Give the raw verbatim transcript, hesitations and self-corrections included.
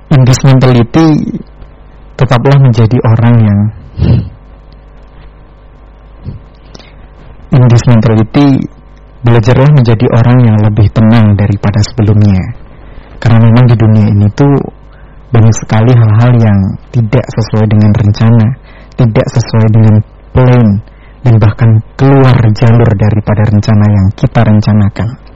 In this mentality, tetaplah menjadi orang yang In this mentality, belajarlah menjadi orang yang lebih tenang daripada sebelumnya. Karena memang di dunia ini tuh banyak sekali hal-hal yang tidak sesuai dengan rencana, tidak sesuai dengan plan, dan bahkan keluar jalur daripada rencana yang kita rencanakan.